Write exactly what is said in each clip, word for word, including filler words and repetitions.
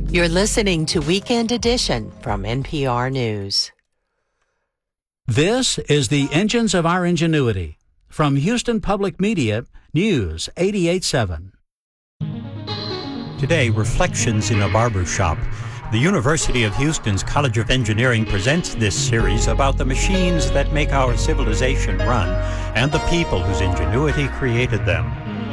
You're listening to Weekend Edition from N P R News. This is the Engines of Our Ingenuity from Houston Public Media, News eighty-eight seven. Today, Reflections in a Barber Shop. The University of Houston's College of Engineering presents this series about the machines that make our civilization run and the people whose ingenuity created them.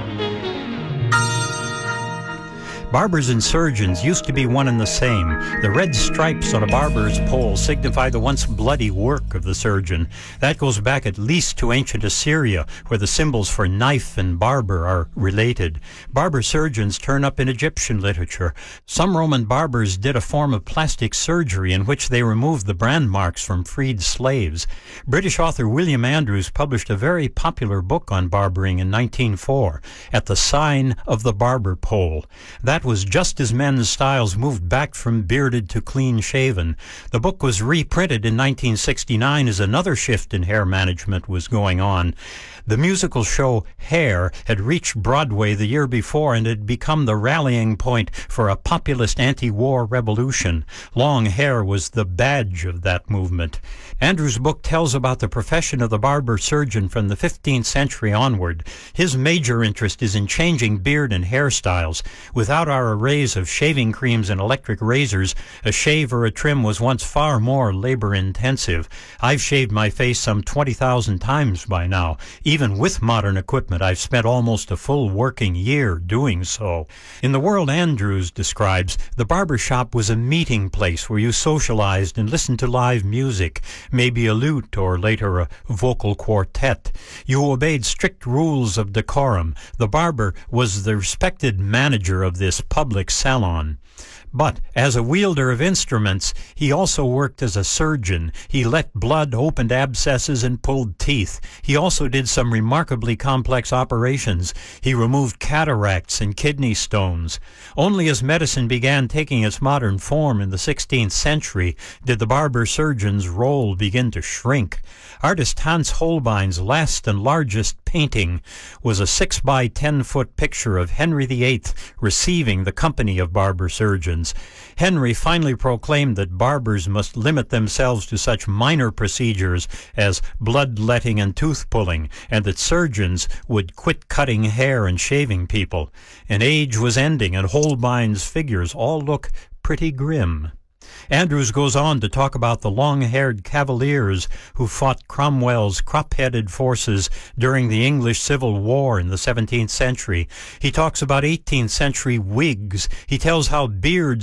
Barbers and surgeons used to be one and the same. The red stripes on a barber's pole signify the once bloody work of the surgeon. That goes back at least to ancient Assyria, where the symbols for knife and barber are related. Barber surgeons turn up in Egyptian literature. Some Roman barbers did a form of plastic surgery in which they removed the brand marks from freed slaves. British author William Andrews published a very popular book on barbering in nineteen oh four, At the Sign of the Barber Pole. That was just as men's styles moved back from bearded to clean-shaven. The book was reprinted in nineteen sixty-nine as another shift in hair management was going on. The musical show Hair had reached Broadway the year before and had become the rallying point for a populist anti-war revolution. Long hair was the badge of that movement. Andrew's book tells about the profession of the barber surgeon from the fifteenth century onward. His major interest is in changing beard and hairstyles. Without our arrays of shaving creams and electric razors, a shave or a trim was once far more labor-intensive. I've shaved my face some twenty thousand times by now. Even with modern equipment, I've spent almost a full working year doing so. In the world Andrews describes, the barber shop was a meeting place where you socialized and listened to live music, maybe a lute or later a vocal quartet. You obeyed strict rules of decorum. The barber was the respected manager of this public salon. But as a wielder of instruments, he also worked as a surgeon. He let blood, opened abscesses, and pulled teeth. He also did some remarkably complex operations. He removed cataracts and kidney stones. Only as medicine began taking its modern form in the sixteenth century did the barber surgeon's role begin to shrink. Artist Hans Holbein's last and largest painting was a six by ten foot picture of Henry the Eighth receiving the company of barber surgeons. Henry finally proclaimed that barbers must limit themselves to such minor procedures as bloodletting and tooth-pulling, and that surgeons would quit cutting hair and shaving people. An age was ending, and Holbein's figures all look pretty grim. Andrews goes on to talk about the long-haired cavaliers who fought Cromwell's crop-headed forces during the English Civil War in the seventeenth century. He talks about eighteenth century wigs. He tells how beards